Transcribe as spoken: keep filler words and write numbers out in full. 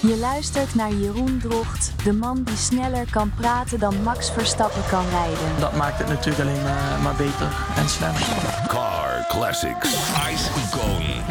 Je luistert naar Jeroen Drocht, de man die sneller kan praten dan Max Verstappen kan rijden. Dat maakt het natuurlijk alleen uh, maar beter en sneller. Car Classics. Ice Icon.